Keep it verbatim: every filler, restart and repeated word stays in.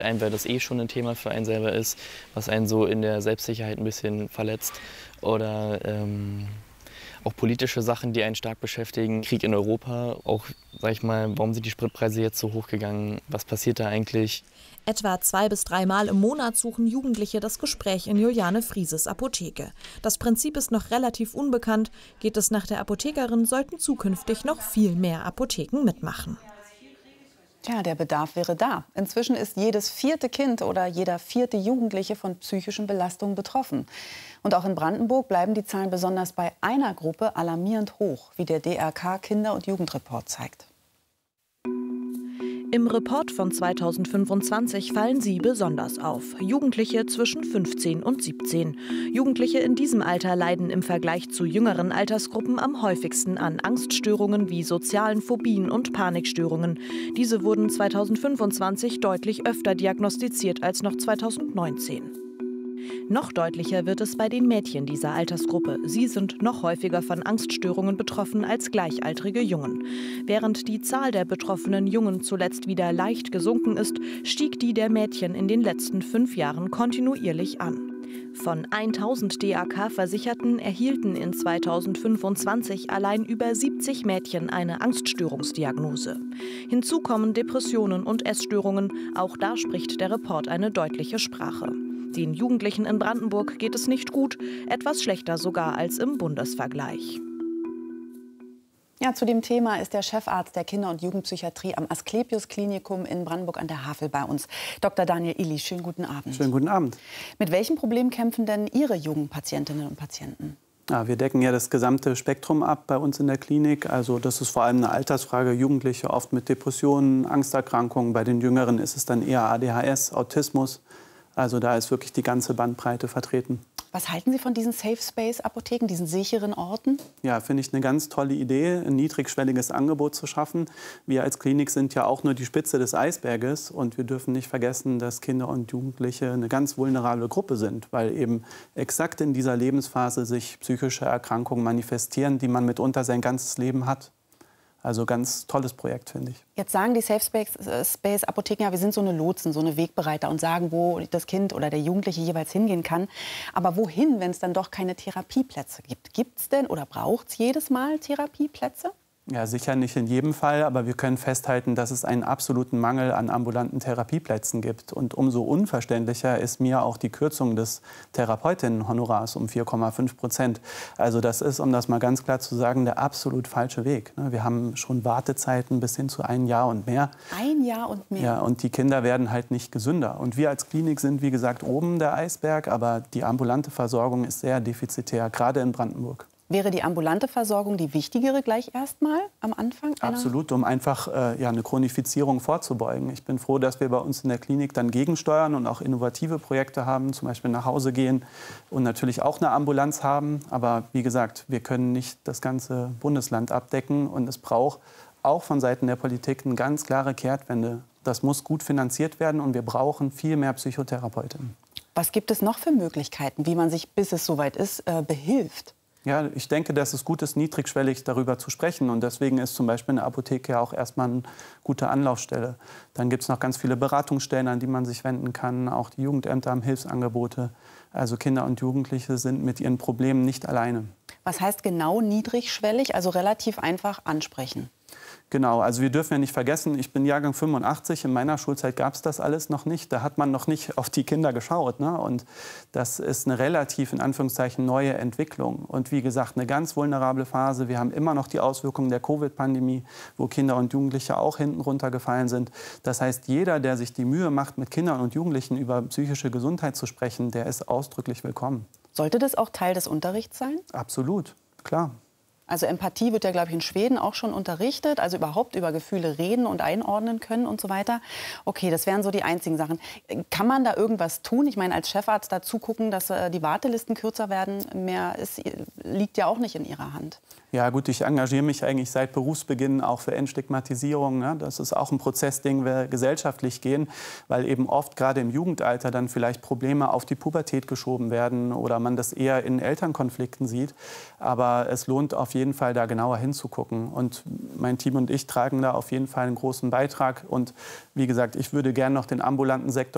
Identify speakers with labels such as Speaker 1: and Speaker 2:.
Speaker 1: Ein, weil das eh schon ein Thema für einen selber ist, was einen so in der Selbstsicherheit ein bisschen verletzt. Oder ähm, auch politische Sachen, die einen stark beschäftigen. Krieg in Europa, auch, sag ich mal, warum sind die Spritpreise jetzt so hoch gegangen? Was passiert da eigentlich?
Speaker 2: Etwa zwei bis dreimal im Monat suchen Jugendliche das Gespräch in Juliane Frieses Apotheke. Das Prinzip ist noch relativ unbekannt. Geht es nach der Apothekerin, sollten zukünftig noch viel mehr Apotheken mitmachen.
Speaker 3: Tja, der Bedarf wäre da. Inzwischen ist jedes vierte Kind oder jeder vierte Jugendliche von psychischen Belastungen betroffen. Und auch in Brandenburg bleiben die Zahlen besonders bei einer Gruppe alarmierend hoch, wie der D R K-Kinder- und Jugendreport zeigt.
Speaker 2: Im Report von zweitausendfünfundzwanzig fallen sie besonders auf. Jugendliche zwischen fünfzehn und siebzehn. Jugendliche in diesem Alter leiden im Vergleich zu jüngeren Altersgruppen am häufigsten an Angststörungen wie sozialen Phobien und Panikstörungen. Diese wurden zweitausendfünfundzwanzig deutlich öfter diagnostiziert als noch zweitausendneunzehn. Noch deutlicher wird es bei den Mädchen dieser Altersgruppe. Sie sind noch häufiger von Angststörungen betroffen als gleichaltrige Jungen. Während die Zahl der betroffenen Jungen zuletzt wieder leicht gesunken ist, stieg die der Mädchen in den letzten fünf Jahren kontinuierlich an. Von tausend D R K-Versicherten erhielten in zweitausendfünfundzwanzig allein über siebzig Mädchen eine Angststörungsdiagnose. Hinzu kommen Depressionen und Essstörungen. Auch da spricht der Report eine deutliche Sprache. Den Jugendlichen in Brandenburg geht es nicht gut, etwas schlechter sogar als im Bundesvergleich.
Speaker 3: Ja, zu dem Thema ist der Chefarzt der Kinder- und Jugendpsychiatrie am Asklepios-Klinikum in Brandenburg an der Havel bei uns. Doktor Daniel Illy, schönen guten Abend.
Speaker 4: Schönen guten Abend.
Speaker 3: Mit welchem Problem kämpfen denn Ihre jungen Patientinnen und Patienten?
Speaker 4: Ja, wir decken ja das gesamte Spektrum ab bei uns in der Klinik. Also das ist vor allem eine Altersfrage. Jugendliche oft mit Depressionen, Angsterkrankungen. Bei den Jüngeren ist es dann eher A D H S, Autismus. Also da ist wirklich die ganze Bandbreite vertreten.
Speaker 3: Was halten Sie von diesen Safe-Space-Apotheken, diesen sicheren Orten?
Speaker 4: Ja, finde ich eine ganz tolle Idee, ein niedrigschwelliges Angebot zu schaffen. Wir als Klinik sind ja auch nur die Spitze des Eisberges. Und wir dürfen nicht vergessen, dass Kinder und Jugendliche eine ganz vulnerable Gruppe sind, weil eben exakt in dieser Lebensphase sich psychische Erkrankungen manifestieren, die man mitunter sein ganzes Leben hat. Also ganz tolles Projekt, finde ich.
Speaker 3: Jetzt sagen die Safe Space Apotheken, ja, wir sind so eine Lotsen, so eine Wegbereiter und sagen, wo das Kind oder der Jugendliche jeweils hingehen kann. Aber wohin, wenn es dann doch keine Therapieplätze gibt? Gibt es denn oder braucht es jedes Mal Therapieplätze?
Speaker 4: Ja, sicher nicht in jedem Fall, aber wir können festhalten, dass es einen absoluten Mangel an ambulanten Therapieplätzen gibt. Und umso unverständlicher ist mir auch die Kürzung des Therapeutinnenhonorars um vier Komma fünf Prozent. Also das ist, um das mal ganz klar zu sagen, der absolut falsche Weg. Wir haben schon Wartezeiten bis hin zu ein Jahr und mehr.
Speaker 3: Ein Jahr und mehr?
Speaker 4: Ja, und die Kinder werden halt nicht gesünder. Und wir als Klinik sind, wie gesagt, oben der Eisberg, aber die ambulante Versorgung ist sehr defizitär, gerade in Brandenburg.
Speaker 3: Wäre die ambulante Versorgung die wichtigere gleich erstmal am Anfang?
Speaker 4: Absolut, um einfach äh, ja, eine Chronifizierung vorzubeugen. Ich bin froh, dass wir bei uns in der Klinik dann gegensteuern und auch innovative Projekte haben, zum Beispiel nach Hause gehen und natürlich auch eine Ambulanz haben. Aber wie gesagt, wir können nicht das ganze Bundesland abdecken und es braucht auch von Seiten der Politik eine ganz klare Kehrtwende. Das muss gut finanziert werden und wir brauchen viel mehr Psychotherapeutinnen.
Speaker 3: Was gibt es noch für Möglichkeiten, wie man sich, bis es soweit ist, äh, behilft?
Speaker 4: Ja, ich denke, dass es gut ist, niedrigschwellig darüber zu sprechen. Und deswegen ist zum Beispiel eine Apotheke ja auch erstmal eine gute Anlaufstelle. Dann gibt es noch ganz viele Beratungsstellen, an die man sich wenden kann. Auch die Jugendämter haben Hilfsangebote. Also Kinder und Jugendliche sind mit ihren Problemen nicht alleine.
Speaker 3: Was heißt genau niedrigschwellig? Also relativ einfach ansprechen.
Speaker 4: Genau, also wir dürfen ja nicht vergessen, ich bin Jahrgang fünfundachtzig, in meiner Schulzeit gab es das alles noch nicht. Da hat man noch nicht auf die Kinder geschaut. Ne? Und das ist eine relativ, in Anführungszeichen, neue Entwicklung. Und wie gesagt, eine ganz vulnerable Phase. Wir haben immer noch die Auswirkungen der Covid-Pandemie, wo Kinder und Jugendliche auch hinten runtergefallen sind. Das heißt, jeder, der sich die Mühe macht, mit Kindern und Jugendlichen über psychische Gesundheit zu sprechen, der ist ausdrücklich willkommen.
Speaker 3: Sollte das auch Teil des Unterrichts sein?
Speaker 4: Absolut, klar.
Speaker 3: Also Empathie wird ja, glaube ich, in Schweden auch schon unterrichtet. Also überhaupt über Gefühle reden und einordnen können und so weiter. Okay, das wären so die einzigen Sachen. Kann man da irgendwas tun? Ich meine, als Chefarzt da zugucken, dass äh, die Wartelisten kürzer werden, mehr ist, liegt ja auch nicht in Ihrer Hand.
Speaker 4: Ja gut, ich engagiere mich eigentlich seit Berufsbeginn auch für Entstigmatisierung. Ne? Das ist auch ein Prozess, den wir gesellschaftlich gehen, weil eben oft gerade im Jugendalter dann vielleicht Probleme auf die Pubertät geschoben werden oder man das eher in Elternkonflikten sieht. Aber es lohnt auf jeden Fall, da genauer hinzugucken. Und mein Team und ich tragen da auf jeden Fall einen großen Beitrag. Und wie gesagt, ich würde gerne noch den ambulanten Sektor